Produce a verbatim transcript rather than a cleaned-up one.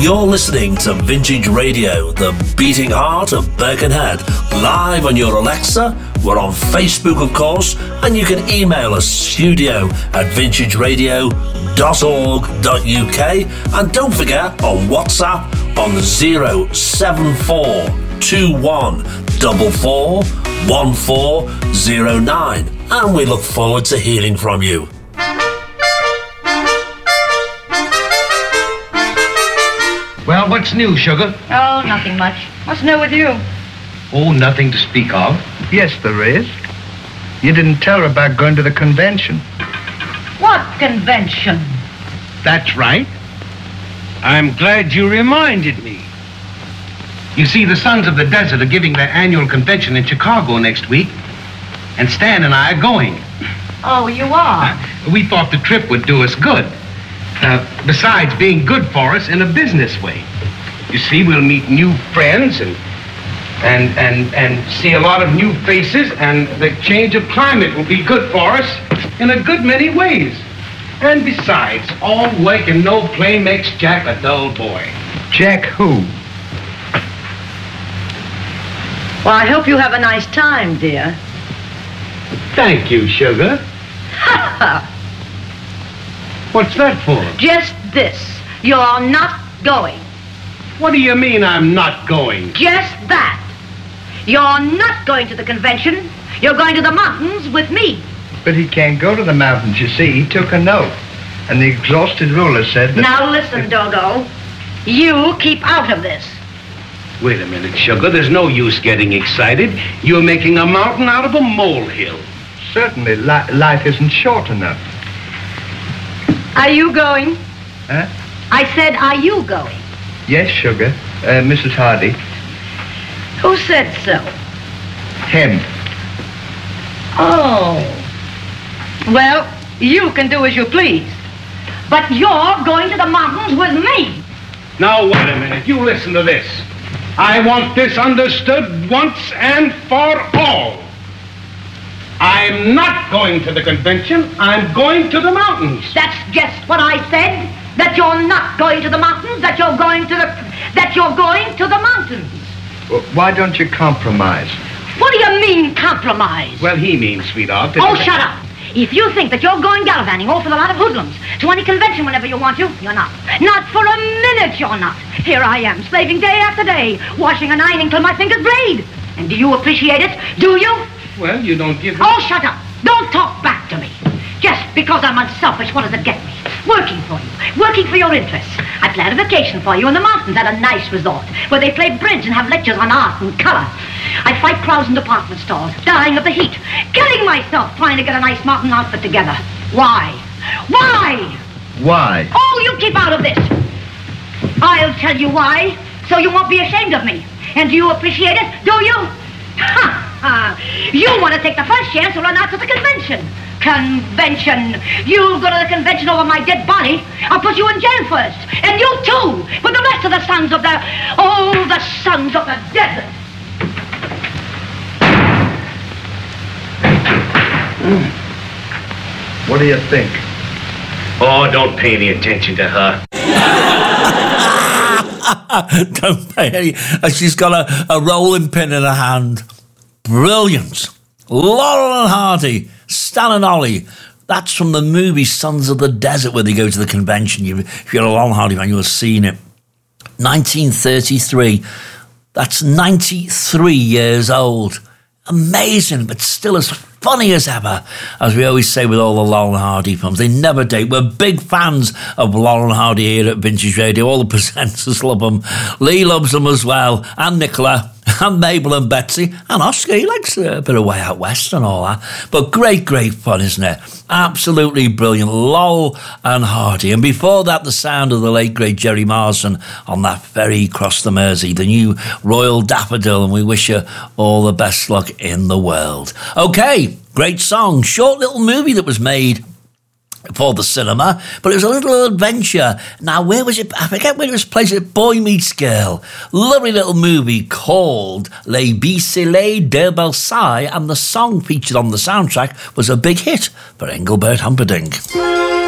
You're listening to Vintage Radio, the beating heart of Birkenhead, live on your Alexa. We're on Facebook, of course, and you can email us studio at vintage radio dot org dot U K, and don't forget on WhatsApp on zero seven four two one four four one four zero nine, and we look forward to hearing from you. Well, what's new, Sugar? Oh, nothing much. What's new with you? Oh, nothing to speak of. Yes, there is. You didn't tell her about going to the convention. What convention? That's right. I'm glad you reminded me. You see, the Sons of the Desert are giving their annual convention in Chicago next week, and Stan and I are going. Oh, you are? We thought the trip would do us good. Uh, besides being good for us in a business way. You see, we'll meet new friends and and and and see a lot of new faces, and the change of climate will be good for us in a good many ways. And besides, all work and no play makes Jack a dull boy. Jack who? Well, I hope you have a nice time, dear. Thank you, Sugar. Ha ha! What's that for? Just this. You're not going. What do you mean I'm not going? Just that. You're not going to the convention. You're going to the mountains with me. But he can't go to the mountains, you see. He took a note. And the exhausted ruler said that... Now listen, Dogo. You keep out of this. Wait a minute, Sugar. There's no use getting excited. You're making a mountain out of a molehill. Certainly, li- life isn't short enough. Are you going? Huh? I said, are you going? Yes, Sugar. Uh, Missus Hardy. Who said so? Him. Oh. Well, you can do as you please. But you're going to the mountains with me. Now, wait a minute. You listen to this. I want this understood once and for all. I'm not going to the convention. I'm going to the mountains. That's just what I said. That you're not going to the mountains. That you're going to the... That you're going to the mountains. Well, why don't you compromise? What do you mean, compromise? Well, he means, sweetheart. Oh, shut up. If you think that you're going gallivanting off with a lot of hoodlums to any convention whenever you want to, you're not. Not for a minute you're not. Here I am, slaving day after day, washing and ironing till my fingers bleed. And do you appreciate it? Do you? Well, you don't give... Oh, shut up. Don't talk back to me. Just because I'm unselfish, what does it get me? Working for you. Working for your interests. I planned a vacation for you in the mountains at a nice resort where they play bridge and have lectures on art and color. I fight crowds in department stores, dying of the heat, killing myself trying to get a nice mountain outfit together. Why? Why? Why? Oh, you keep out of this. I'll tell you why, so you won't be ashamed of me. And do you appreciate it? Do you? Ha! ha. You want to take the first chance to run out to the convention. Convention. You'll go to the convention over my dead body. I'll put you in jail first. And you too, with the rest of the sons of the... Oh, the sons of the desert. Mm. What do you think? Oh, don't pay any attention to her. Don't pay any... She's got a, a rolling pin in her hand. Brilliant. Laurel and Hardy, Stan and Ollie. That's from the movie Sons of the Desert, where they go to the convention. You, if you're a Laurel and Hardy fan, you'll have seen it. nineteen thirty-three. That's ninety-three years old. Amazing, but still as funny as ever. As we always say with all the Laurel and Hardy films, they never date. We're big fans of Laurel and Hardy here at Vintage Radio. All the presenters love them. Lee loves them as well, and Nicola, and Mabel and Betsy, and Oscar. He likes a bit of Way Out West and all that. But great, great fun, isn't it? Absolutely brilliant. Laurel and Hardy. And before that, the sound of the late, great Jerry Marsden on that ferry across the Mersey, the new Royal Daffodil, and we wish you all the best luck in the world. Okay, great song. Short little movie that was made for the cinema, but it was a little adventure. Now, where was it? I forget where it was placed. At Boy Meets Girl. Lovely little movie called Les Bicelets de Versailles, and the song featured on the soundtrack was a big hit for Engelbert Humperdinck.